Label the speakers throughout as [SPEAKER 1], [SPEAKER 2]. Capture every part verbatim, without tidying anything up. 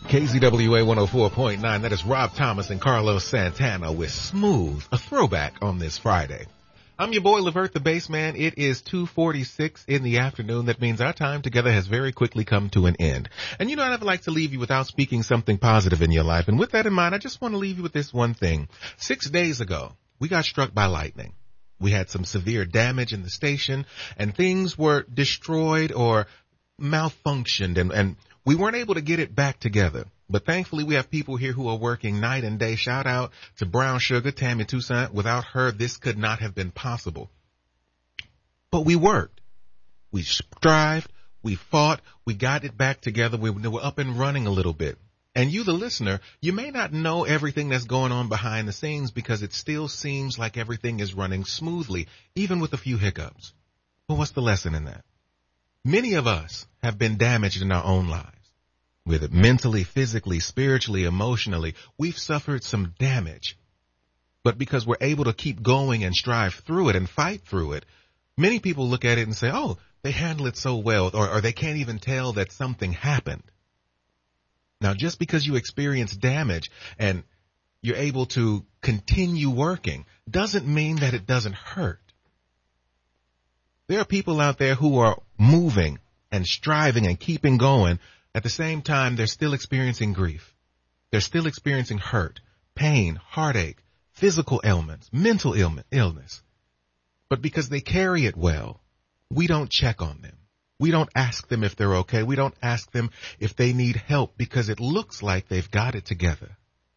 [SPEAKER 1] K Z W A one oh four point nine, that is Rob Thomas and Carlos Santana with Smooth, a throwback on this Friday. I'm your boy, Levert the Bassman. It is two forty-six in the afternoon. That means our time together has very quickly come to an end. And you know, I never like to leave you without speaking something positive in your life. And with that in mind, I just want to leave you with this one thing. Six days ago, we got struck by lightning. We had some severe damage in the station, and things were destroyed or malfunctioned, and, and we weren't able to get it back together. But thankfully, we have people here who are working night and day. Shout out to Brown Sugar, Tammy Toussaint. Without her, this could not have been possible. But we worked. We strived. We fought. We got it back together. We were up and running a little bit. And you, the listener, you may not know everything that's going on behind the scenes because it still seems like everything is running smoothly, even with a few hiccups. But what's the lesson in that? Many of us have been damaged in our own lives. With it mentally, physically, spiritually, emotionally, we've suffered some damage. But because we're able to keep going and strive through it and fight through it, many people look at it and say, oh, they handle it so well, or, or they can't even tell that something happened. Now, just because you experience damage and you're able to continue working doesn't mean that it doesn't hurt. There are people out there who are moving and striving and keeping going. At the same time, they're still experiencing grief. They're still experiencing hurt, pain, heartache, physical ailments, mental illness. But because they carry it well, we don't check on them. We don't ask them if they're okay. We don't ask them if they need help because it looks like they've got it together.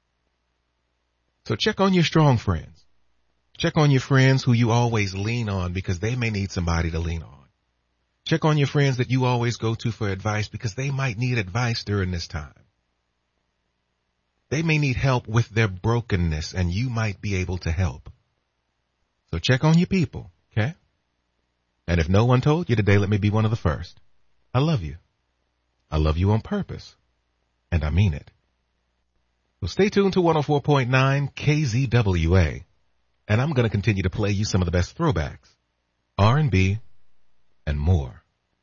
[SPEAKER 1] So check on your strong friends. Check on your friends who you always lean on because they may need somebody to lean on. Check on your friends that you always go to for advice because they might need advice during this time. They may need help with their brokenness and you might be able to help. So check on your people, okay? And if no one told you today, let me be one of the first. I love you. I love you on purpose. And I mean it. So stay tuned to one oh four point nine K Z W A. And I'm going to continue to play you some of the best throwbacks, R and B, and more.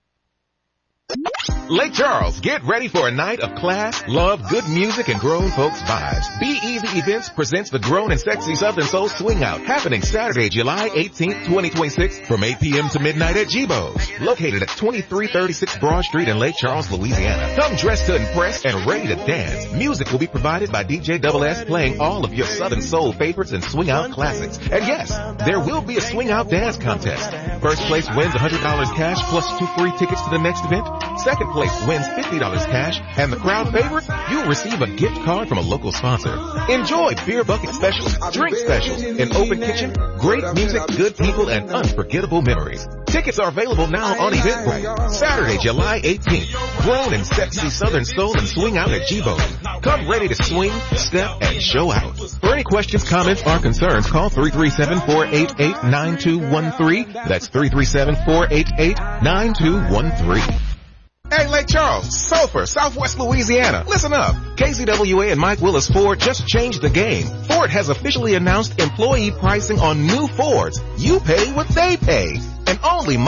[SPEAKER 1] Lake Charles, get ready for a night of class, love, good music, and grown folks vibes. Be Easy Events presents the Grown and Sexy Southern Soul Swing Out, happening Saturday, July eighteenth, twenty twenty-six, from eight p.m. to midnight at Gebo's, located at twenty-three thirty-six Broad Street in Lake Charles, Louisiana. Come dressed to impress and ready to dance. Music will be provided by D J Double S, playing all of your Southern Soul favorites and Swing Out classics. And yes, there will be a Swing Out dance contest. First place wins one hundred dollars cash plus two free tickets to the next event. Second place wins fifty dollars cash, and the crowd favorite, you'll receive a gift card from a local sponsor. Enjoy beer bucket specials, drink specials, an open kitchen, great music, good people, and unforgettable memories. Tickets are available now on Eventbrite. Saturday, July eighteenth, Grown and Sexy Southern Soul and Swing Out at Gebo's. Come ready to swing, step, and show out. For any questions, comments, or concerns, call three three seven, four eight eight, nine two one three. That's three three seven, four eight eight, nine two one three. Hey, Lake Charles, Sulphur, Southwest Louisiana, listen up. K Z W A and Mike Willis Ford just changed the game. Ford has officially announced employee pricing on new Fords. You pay what they pay. And only